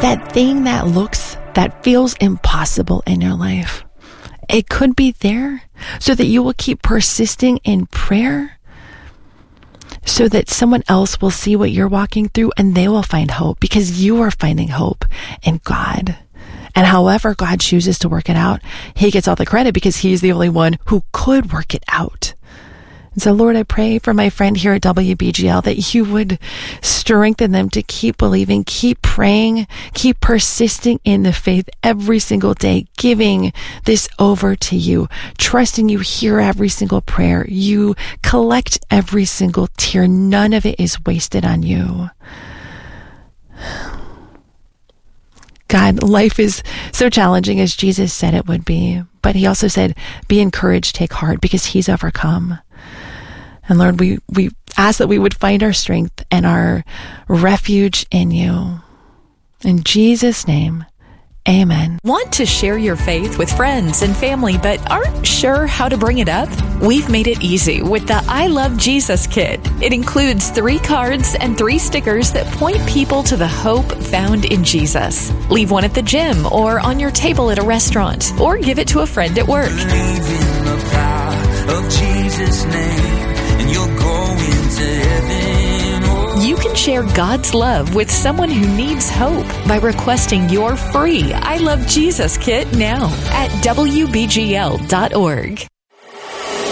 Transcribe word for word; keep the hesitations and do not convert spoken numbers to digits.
that thing that looks, that feels impossible in your life. It could be there so that you will keep persisting in prayer, so that someone else will see what you're walking through and they will find hope, because you are finding hope in God. And however God chooses to work it out, he gets all the credit because he's the only one who could work it out. And so, Lord, I pray for my friend here at W B G L that you would strengthen them to keep believing, keep praying, keep persisting in the faith every single day, giving this over to you, trusting you hear every single prayer. You collect every single tear. None of it is wasted on you. God, life is so challenging as Jesus said it would be, but he also said, be encouraged, take heart, because he's overcome. And Lord, we, we ask that we would find our strength and our refuge in you. In Jesus' name, amen. Want to share your faith with friends and family, but aren't sure how to bring it up? We've made it easy with the I Love Jesus Kit. It includes three cards and three stickers that point people to the hope found in Jesus. Leave one at the gym or on your table at a restaurant, or give it to a friend at work. Believe in the power of Jesus' name, and you'll go into heaven. Oh. You can share God's love with someone who needs hope by requesting your free I Love Jesus Kit now at W B G L dot org.